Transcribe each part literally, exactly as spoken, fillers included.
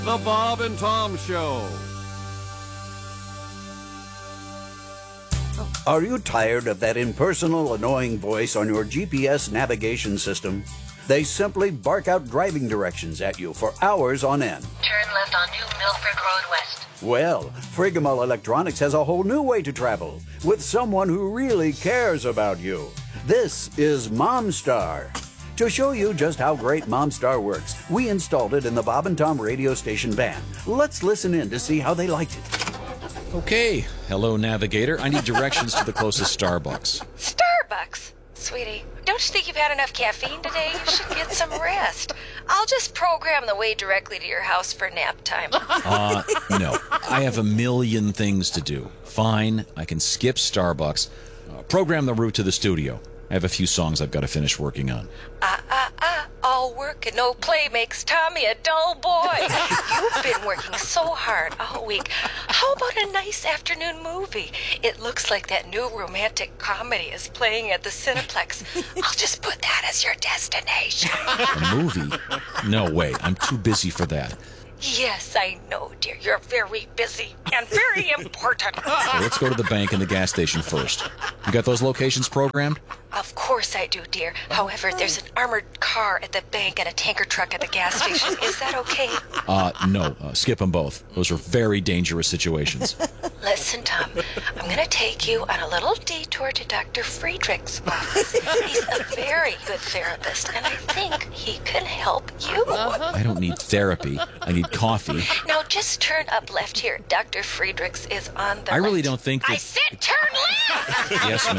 The Bob and Tom Show. Are you tired of that impersonal, annoying voice on your G P S navigation system? They simply bark out driving directions at you for hours on end. Turn left on New Milford Road West. Well, Frigamall Electronics has a whole new way to travel with someone who really cares about you. This is MomStar. To show you just how great MomStar works, we installed it in the Bob and Tom radio station van. Let's listen in to see how they liked it. Okay, hello, navigator. I need directions to the closest Starbucks. Starbucks? Sweetie, don't you think you've had enough caffeine today? You should get some rest. I'll just program the way directly to your house for nap time. Uh, no. I have a million things to do. Fine, I can skip Starbucks. Uh, program the route to the studio. I have a few songs I've got to finish working on. Ah, ah, ah, all work and no play makes Tommy a dull boy. You've been working so hard all week. How about a nice afternoon movie? It looks like that new romantic comedy is playing at the Cineplex. I'll just put that as your destination. A movie? No way. I'm too busy for that. Yes, I know, dear. You're very busy and very important. Well, let's go to the bank and the gas station first. You got those locations programmed? Of course I do, dear. However, there's an armored car at the bank and a tanker truck at the gas station. Is that okay? Uh, no. Uh, skip them both. Those are very dangerous situations. Listen, Tom, I'm going to take you on a little detour to Doctor Friedrich's office. He's a very good therapist, and I think he can help you. I don't need therapy. I need coffee. Now, just turn up left here. Doctor Friedrich's is on the I really left. don't think that... I said turn left! Yes,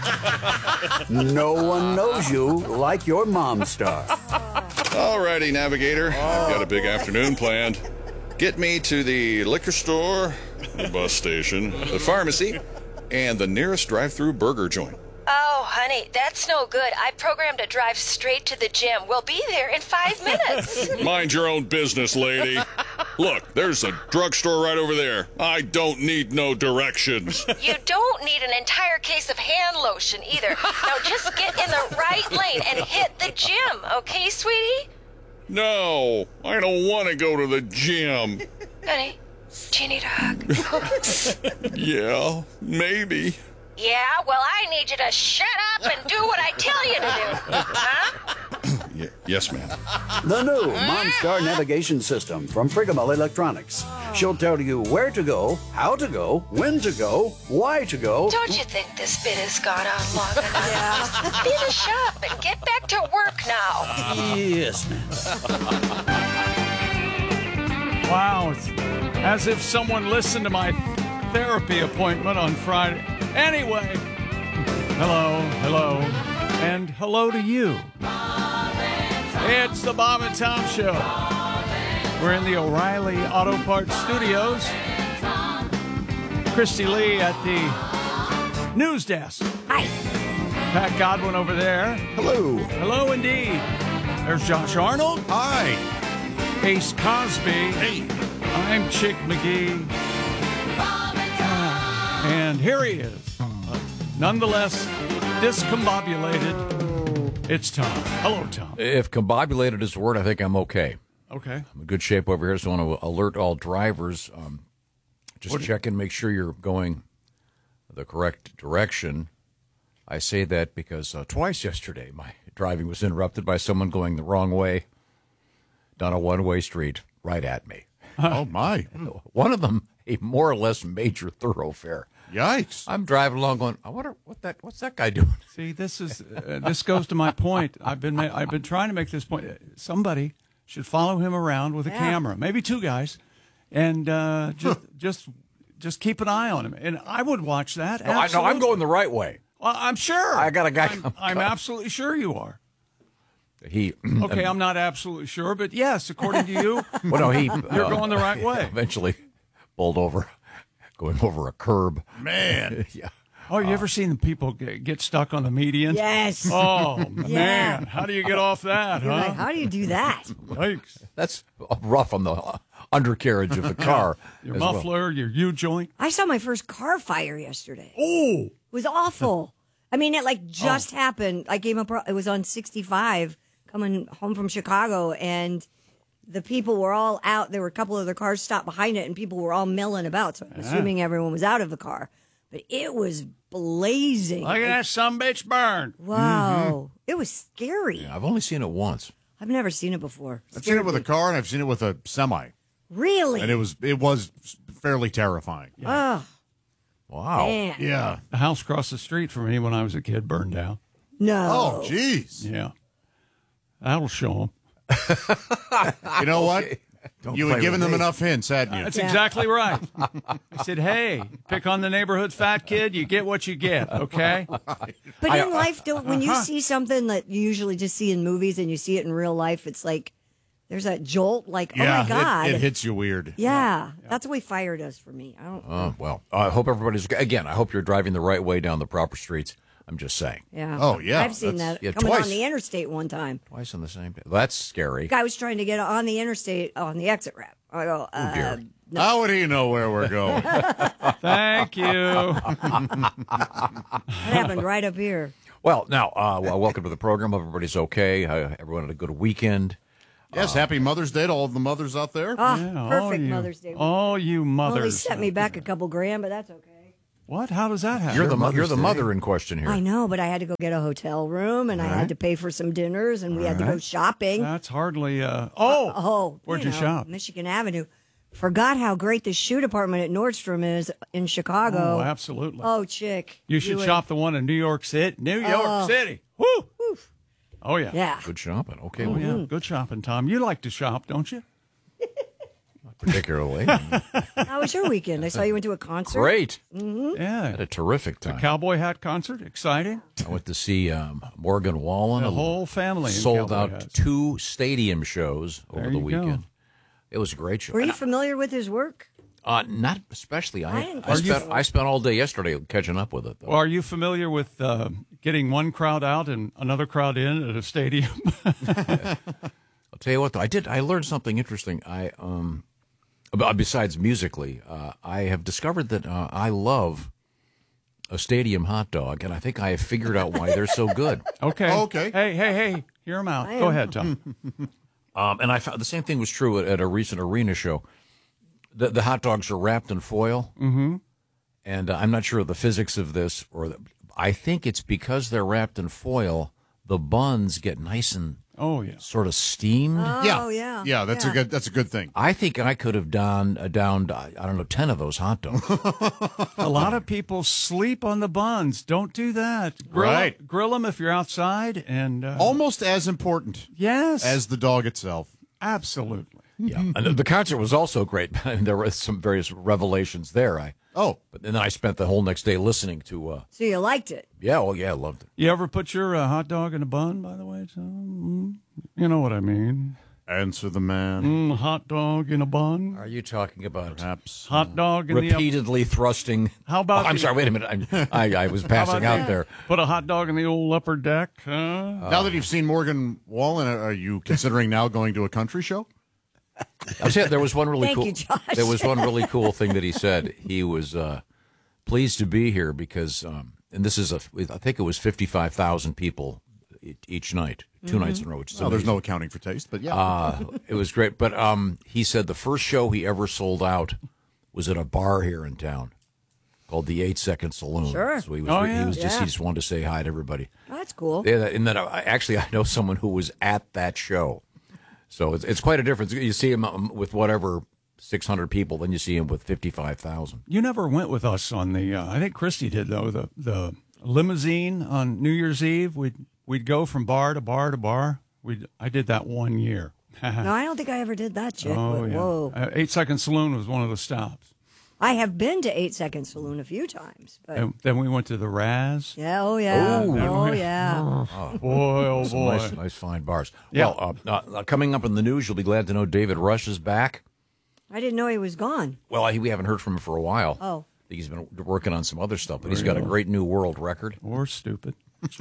ma'am. No one knows you like your MomStar. Alrighty, navigator. I've got a big afternoon planned. Get me to the liquor store, the bus station, the pharmacy, and the nearest drive-through burger joint. Oh, honey, that's no good. I programmed to drive straight to the gym. We'll be there in five minutes. Mind your own business, lady. Look, there's a drugstore right over there. I don't need no directions. You don't need an entire case of hand lotion either. Now just get in the right lane and hit the gym, okay, sweetie? No, I don't want to go to the gym. Honey, do you need a hug? Yeah, maybe. Yeah, well, I need you to shut up and do what I tell you to do. Huh? Y- yes, ma'am. The new MomStar navigation system from Frigamall Electronics. She'll tell you where to go, how to go, when to go, why to go. Don't you think this bit has gone on long enough? Just finish up and get back to work now. Yes, ma'am. Wow, it's as if someone listened to my therapy appointment on Friday. Anyway, hello, hello, and hello to you. It's the Bob and Tom Show. We're in the O'Reilly Auto Parts Studios. Christy Lee at the news desk. Hi. Pat Godwin over there. Hello. Hello, indeed. There's Josh Arnold. Hi. Ace Cosby. Hey. I'm Chick McGee. And here he is. Uh, nonetheless, discombobulated. It's Tom. Hello, Tom. If combobulated is the word, I think I'm okay. Okay. I'm in good shape over here, so I want to alert all drivers. Um, just What- check and make sure you're going the correct direction. I say that because uh, twice yesterday my driving was interrupted by someone going the wrong way down a one-way street right at me. Oh, my. One of them, a more or less major thoroughfare. Yikes. I'm driving along going, I wonder what that what's that guy doing? See, this is uh, this goes to my point. I've been ma- I've been trying to make this point. Somebody should follow him around with a Yeah. camera, maybe two guys, and uh, just just just keep an eye on him. And I would watch that. No, I, no, I'm absolutely. going the right way. Well, I'm sure. I got a guy I'm, come- I'm absolutely sure you are. He Okay, I'm not absolutely sure, but yes, according to you, well, no, he you're uh, going the right way. Eventually, pulled over, going over a curb. Man. Yeah. Oh, you ever seen the people get, get stuck on the median? Yes. Oh, man. How do you get off that, You're huh? like, how do you do that? Yikes. That's rough on the undercarriage of the car. Your as well. muffler, your U-joint. I saw my first car fire yesterday. Oh. It was awful. I mean, it like just happened. I came up, it was on sixty-five coming home from Chicago, and the people were all out. There were a couple of their cars stopped behind it, and people were all milling about. So I'm assuming everyone was out of the car. But it was blazing. Look at that sumbitch burn. Wow. It was scary. Yeah, I've only seen it once. I've never seen it before. I've seen it with a car, and I've seen it with a semi, Really? and it was it was fairly terrifying. Oh, Wow. man. Yeah. The house across the street from me when I was a kid burned down. No. Oh, jeez. Yeah. That'll show them. You know what? Don't You play had given with them me. enough hints, hadn't you? That's Yeah. exactly right. I said, hey, pick on the neighborhood fat kid, you get what you get, okay? But in life, don't, when you see something that you usually just see in movies and you see it in real life, it's like there's that jolt, like, yeah, oh my God. It, it hits you weird. yeah, that's the way fire does for me. I don't. Oh, well, I hope everybody's, again, I hope you're driving the right way down the proper streets. I'm just saying. Yeah. Oh, yeah, I've seen that's- that yeah, coming twice. on the interstate one time. Twice on the same day. That's scary. Guy was trying to get on the interstate on the exit ramp. I go, uh, dear. How would he know where we're going? Thank you. that happened right up here. Well, now, uh, well, welcome to the program. Hope everybody's okay. Uh, everyone had a good weekend. Yes, happy Mother's Day to all of the mothers out there. Oh, Yeah, all perfect you- Mother's Day. All you Only mothers. set me back a couple grand, but that's okay. What? How does that happen? You're the mo- you're Mother's the Day. mother in question here. I know, but I had to go get a hotel room, and I had to pay for some dinners, and we had to go shopping. That's hardly. Uh, oh, Oh, where'd you, know, shop? Michigan Avenue. Forgot how great the shoe department at Nordstrom is in Chicago. Oh, absolutely. Oh, chick. you should would- shop the one in New York City. New York Oh. City. Woo! Oh yeah. Yeah. Good shopping. Okay, Oh well, yeah. Good shopping, Tom. You like to shop, don't you? particularly. How was your weekend? I saw you went to a concert. Great. Yeah. Had a terrific time. Cowboy hat concert. Exciting. I went to see um, Morgan Wallen. The a whole family in sold cowboy out hats. two stadium shows over There the you go. weekend. It was a great show. Were you And, familiar with his work? uh, not especially. I, I didn't I, think spent so. I spent all day yesterday catching up with it. Though. Well, are you familiar with uh, getting one crowd out and another crowd in at a stadium? I'll tell you what, though, I did. I learned something interesting. I um, about, besides musically, uh, I have discovered that uh, I love a stadium hot dog, and I think I have figured out why they're so good. Okay. Okay. Hey, hey, hey. Hear him out. I Go am. ahead, Tom. Um, and I found the same thing was true at, at a recent arena show. The, the hot dogs are wrapped in foil, mm-hmm. and uh, I'm not sure of the physics of this, or the, I think it's because they're wrapped in foil, the buns get nice and Oh yeah. sort of steamed. Oh, yeah. yeah. That's Yeah. a good. That's a good thing. I think I could have downed, uh, downed I I don't know, ten of those hot dogs. A lot of people sleep on the buns. Don't do that. Grill, Right. Grill them if you're outside. And uh, Almost as important yes, as the dog itself. absolutely. Yeah, and the concert was also great. And there were some various revelations there. I Oh, but then I spent the whole next day listening to. Uh, So you liked it. yeah, well, yeah, I loved it. You ever put your uh, hot dog in a bun? By the way, Tom? Mm, you know what I mean. answer the man. Mm, hot dog in a bun. Are you talking about Perhaps. Hot dog in the repeatedly thrusting? How about Oh, I'm the- sorry. Wait a minute. I I, I was How passing about out that? there. Put a hot dog in the old upper deck. Huh? Now that you've seen Morgan Wallen, are you considering now going to a country show? I said there was one really Thank cool. you, Josh. There was one really cool thing that he said. He was uh, pleased to be here because, um, and this is a, I think it was fifty-five thousand people e- each night, 2 nights in a row. Which is Well, there's amazing. no accounting for taste, but yeah. Uh, it was great. But um, he said the first show he ever sold out was at a bar here in town called the Eight Second Saloon. Sure. So he was, Oh, he yeah. was just Yeah. he just wanted to say hi to everybody. That's cool. Yeah, and then I, actually I know someone who was at that show. So it's it's quite a difference. You see him um, with whatever six hundred people, then you see him with fifty-five thousand. You never went with us on the. Uh, I think Christy did though. The the limousine on New Year's Eve. We'd we'd go from bar to bar to bar. We I did that one year. No, I don't think I ever did that, chick. Oh but yeah. Whoa. Uh, Eight Second Saloon was one of the stops. I have been to Eight Second Saloon a few times, but And then we went to the Raz. yeah, oh yeah, Oh. oh yeah. Boy, oh Some boy. nice, nice fine bars. Yeah. Well, uh, uh, coming up in the news, you'll be glad to know David Rush is back. I didn't know he was gone. Well, he, we haven't heard from him for a while. Oh. I think he's been working on some other stuff, but he's got a great new world record. Or stupid.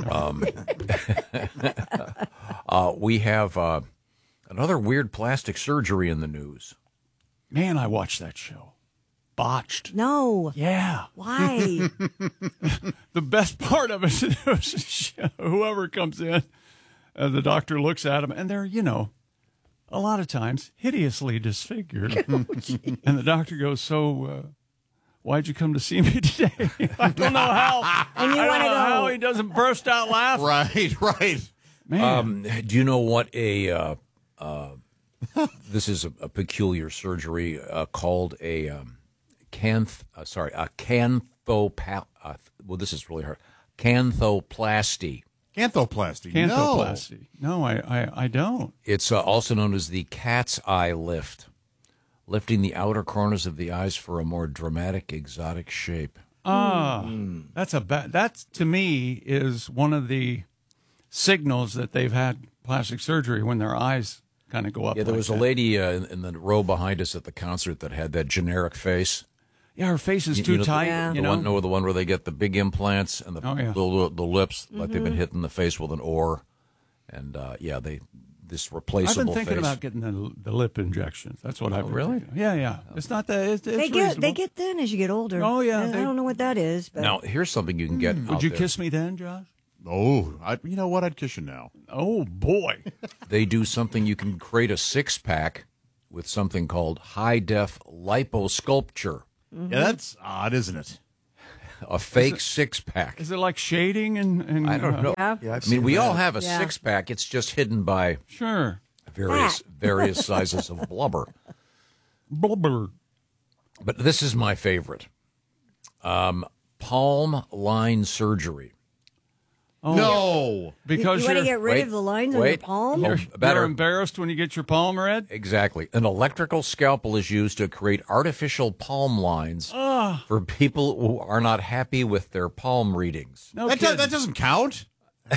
Uh, we have uh, another weird plastic surgery in the news. Man, I watched that show. Botched. No. Yeah. Why? The best part of it is whoever comes in, and the doctor looks at them, and they're, you know, a lot of times hideously disfigured. And the doctor goes, so uh, why'd you come to see me today? I don't know how. And you I want don't to know go. how he doesn't burst out laughing. Right, right. Man. Um, do you know what a uh, uh, this is a, a peculiar surgery uh, called a um, canth uh, sorry a canthopal uh, well this is really hard canthoplasty. Canthoplasty. Canthoplasty. No, I, I, I don't. It's uh, also known as the cat's eye lift, lifting the outer corners of the eyes for a more dramatic, exotic shape. Ah, that's a bad. That to me is one of the signals that they've had plastic surgery when their eyes kind of go up. Yeah, there like was a that. lady uh, in, in the row behind us at the concert that had that generic face. Yeah, her face is You- too you know, tight. Yeah. The You know, one, no, the one where they get the big implants and the Oh, yeah. the, the lips, like they've been hit in the face with an oar, and uh, yeah, they this I've replaceable been thinking face. about getting the, the lip injections. That's what I've been really? thinking. Yeah, yeah. It's not that. It's, it's They get reasonable. they get thin as you get older. Oh, yeah, I, they- I don't know what that is, but Now, here's something you can get. Would out you there. kiss me then, Josh? Oh, I, you know what? I'd kiss you now. Oh boy. They do something. You can create a six pack with something called high def liposculpture, Mm-hmm. Yeah, that's odd, isn't it? a fake six pack. Is it like shading and? and I don't uh, know. Yeah. I mean, we all have a Yeah. six pack. It's just hidden by Sure. various various sizes of blubber. Blubber. But this is my favorite. Um, palm line surgery. Oh, No. because you want to you're, get rid wait, of the lines on your wait. palm. Oh, you're, better. you're embarrassed when you get your palm read. Exactly. An electrical scalpel is used to create artificial palm lines for people who are not happy with their palm readings. No That, do- kidding. that doesn't count.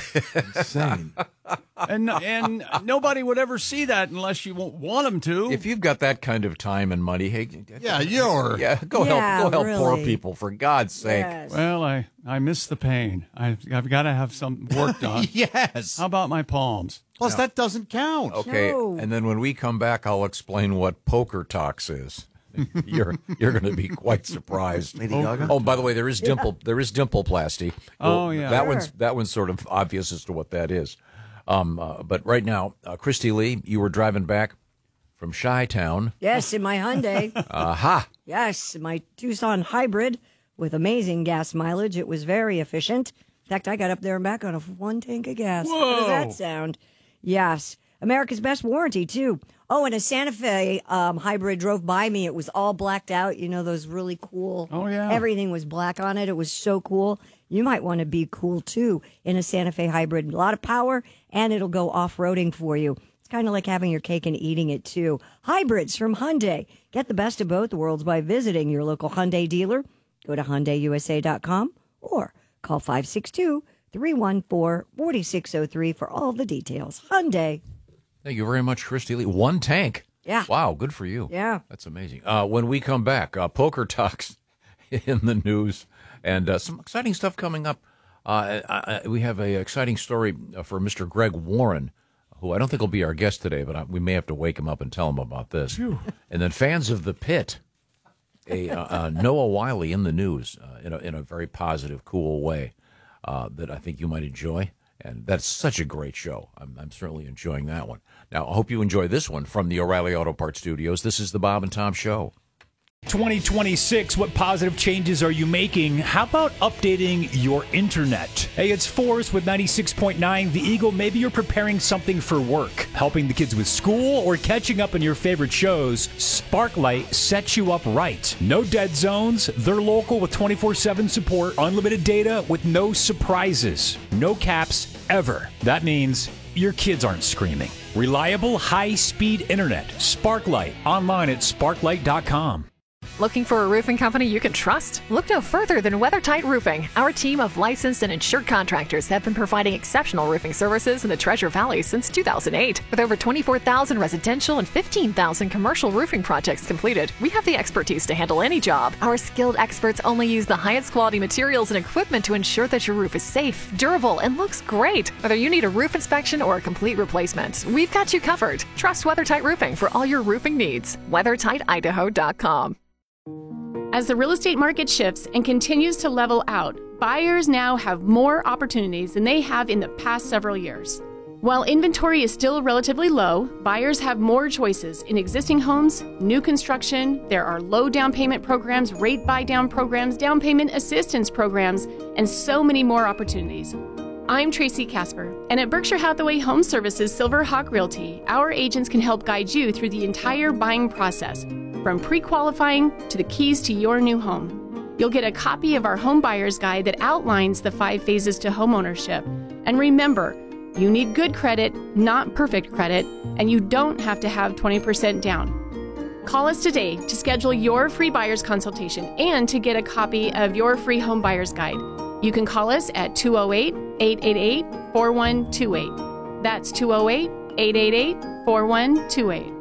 Insane. and and nobody would ever see that unless you won't want them to. If you've got that kind of time and money, hey, Yeah, you're. yeah, go Yeah, help, go help poor really. people for God's sake. Yes. well, I I miss the pain. I I've got to have some work done. Yes. How about my palms? Plus, that doesn't count. Okay, No. and then when we come back, I'll explain what poker talks is. you're you're going to be quite surprised. Lady Gaga? Oh, by the way, there is dimple there is dimpleplasty. Oh, yeah. that Sure. one's that one's sort of obvious as to what that is. Um, uh, but right now, uh, Christy Lee, you were driving back from Chi-Town. Yes, in my Hyundai. Aha! Yes, my Tucson hybrid with amazing gas mileage. It was very efficient. In fact, I got up there and back on a one tank of gas. How does Whoa. that sound? Yes. America's best warranty, too. Oh, and a Santa Fe um, hybrid drove by me. It was all blacked out. You know, those really cool. Oh, yeah. Everything was black on it. It was so cool. You might want to be cool, too, in a Santa Fe hybrid. A lot of power, and it'll go off-roading for you. It's kind of like having your cake and eating it, too. Hybrids from Hyundai. Get the best of both worlds by visiting your local Hyundai dealer. Go to Hyundai U S A dot com or call five six two, three one four, four six zero three for all the details. Hyundai. Thank you very much, Christy Lee. One tank. Yeah. Wow, good for you. Yeah. That's amazing. Uh, when we come back, uh, poker talks in the news and uh, some exciting stuff coming up. Uh, I, I, we have an exciting story for Mister Greg Warren, who I don't think will be our guest today, but I, we may have to wake him up and tell him about this. And then fans of The Pit, a uh, uh, Noah Wiley in the news uh, in, a, in a very positive, cool way uh, that I think you might enjoy. And that's such a great show. I'm, I'm certainly enjoying that one. Now, I hope you enjoy this one from the O'Reilly Auto Parts Studios. This is the Bob and Tom Show. twenty twenty-six, what positive changes are you making? How about updating your internet? Hey, it's Forrest with ninety-six point nine The Eagle. Maybe you're preparing something for work, helping the kids with school, or catching up on your favorite shows. Sparklight sets you up right. No dead zones. They're local with twenty-four seven support, unlimited data with no surprises, no caps ever. That means your kids aren't screaming. Reliable, high-speed internet. Sparklight. Online at sparklight dot com. Looking for a roofing company you can trust? Look no further than WeatherTight Roofing. Our team of licensed and insured contractors have been providing exceptional roofing services in the Treasure Valley since two thousand eight. With over twenty-four thousand residential and fifteen thousand commercial roofing projects completed, we have the expertise to handle any job. Our skilled experts only use the highest quality materials and equipment to ensure that your roof is safe, durable, and looks great. Whether you need a roof inspection or a complete replacement, we've got you covered. Trust WeatherTight Roofing for all your roofing needs. weather tight idaho dot com. As the real estate market shifts and continues to level out, buyers now have more opportunities than they have in the past several years. While inventory is still relatively low, buyers have more choices in existing homes, new construction. There are low down payment programs, rate buy down programs, down payment assistance programs, and so many more opportunities. I'm Tracy Casper, and at Berkshire Hathaway Home Services Silver Hawk Realty, our agents can help guide you through the entire buying process, from pre-qualifying to the keys to your new home. You'll get a copy of our Home Buyer's Guide that outlines the five phases to homeownership. And remember, you need good credit, not perfect credit, and you don't have to have twenty percent down. Call us today to schedule your free buyer's consultation and to get a copy of your free Home Buyer's Guide. You can call us at two oh eight, eight eight eight, four one two eight. That's two oh eight, eight eight eight, four one two eight.